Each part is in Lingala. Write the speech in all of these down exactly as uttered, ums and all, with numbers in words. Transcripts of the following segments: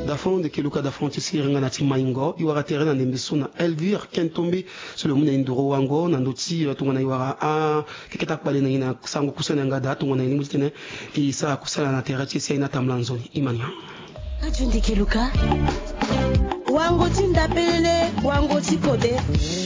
dafon de keluka dafon tisi renga na timaingo iwara terena ndembisuna Elvire Kentombe sur le muna indoro wango nandoti tungana iwara a keketa pale na ina sango kusana ngada tungana ilimutene isa kusala na terati si ina tamlanzoni imanya ajundi keluka wango tindapelele wango tikode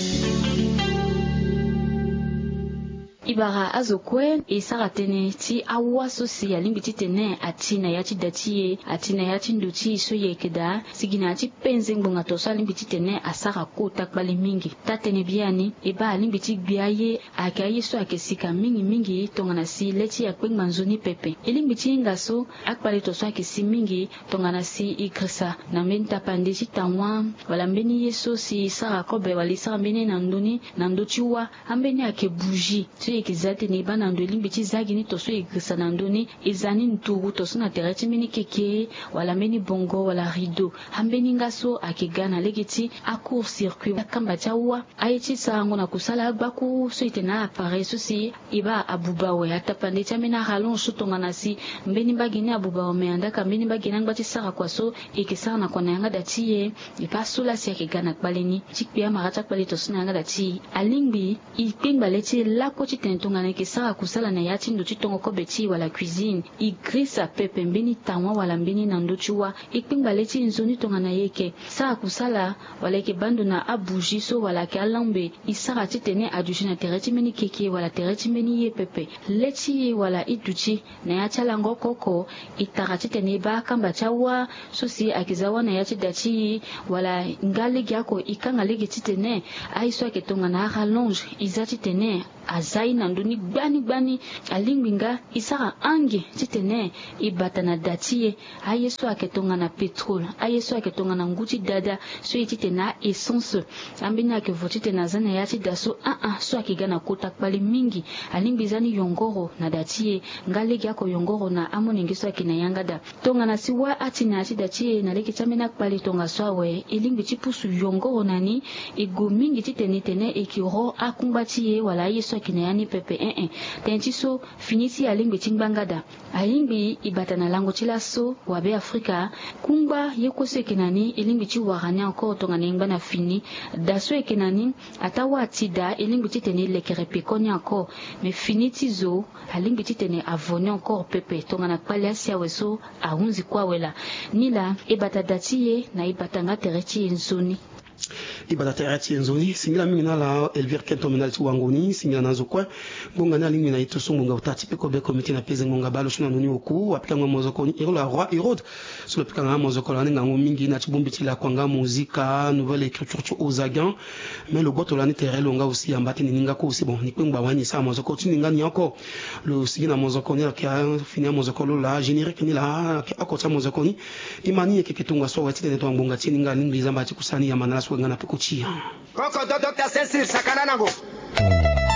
Ibara azokwe isaratene ti awa sosi alimbiti tene atina yati datie atina yati nduti so yekeda sigina ati penze ngbonga to so alimbiti tene asara ko takbali mingi tatene biani eba alimbiti gbiaye akaye so akesika mingi mingi tongana si leti ya kweng manzoni pepe elimbiti ngaso akbali to so akesi mingi tongana si ikrisa na menta pandisi tanwa wala mbeni yeso si sara kobe wali sara mbeni nandoni nandotiwa ambeni ake bougie ekizate ni bana ndo limbiti zagi ni toso egrisa na ndoni ezani ntugu toso na tereti mini keke wala meni bongo wala rideau hambeni ngaso akigana legiti a court circuit akamba chawa aichi sango na kusala agbaku so itena appareil so si iba abubawe atapande chamena halon shutonga nasi mbeni bagini abubawe meanda kambeni bagina ngbachi sara kwaso ekisana na kona yanga datie ipasula si akigana kbaleni chikpia marata kbali toso na yanga dati alingbi ipingba leti lako tonga na kisara kusala na yati ndo chitongo ko beti wala cuisine igrisa pepe mbini tanwa wala mbini na ndochua ikpingba leti nzoni tonga na yeke sara kusala wala ke bando na abujiso wala ke alambe isara titene adushi na tereti meni keke wala tereti meni ye pepe leti wala ituchi na yati lango koko itara titene ba kamba chawa sosi akizawa na yati dachi wala ngali gyako ikanga legi titene aiso ke tonga na rallonge izati tene azai na ndoni gbani gbani alingbinga isara ange titene ibata na datie ayeso aketonga na petrol ayeso aketonga na nguti dada so ititena essence ambina ke votite na zana yati daso a a so akigana kota kpali mingi alimbizani yongoro na datie ngaleki yako yongoro na amoningiso akina yangada tonga na siwa atina ati datie na leki chamena kpali tonga swawe ilimbi chipusu yongoro nani ego mingi titene tene ekiro akumbatiye wala yeso akina yani pepe eh eh tenchiso finisi alimbi chingbangada alimbi ibata na lango chilaso wabe Afrika kumba yekoso ekenani ilimbi chi waranya encore tonga nengba na fini daso ekenani atawa tida ilimbi titene lekere pekoni encore mais finiti zo alimbi titene avoni encore pepe tonga na kpali asia weso ahunzi kwa wela nila ibata datiye na ibata ngatereti enzoni ibada terati nzoni singila mingi na la Elvire Kentombe na tu wangoni singila nazo kwa ngonga na lingi na itoso ngonga utati peko be comité na peze ngonga balo suna noni oku apika ngo mozoko ni ero la roi Hérode sur le pika ngo mozoko la ngo mingi na tibumbi la kwanga muzika nouvelle écriture aux agents mais le boto la ni terelo nga aussi ambati ni ninga ko aussi bon ni kwengba wani sa mozoko tu ninga ni encore le singila mozoko ni ki a fini mozoko la générique ni la akota mozoko ni imani yake kitunga so wati ne to ngonga tininga lingi zamba tikusani ya manala so ngana pekuchia Koko Doctor Cecil sakana nango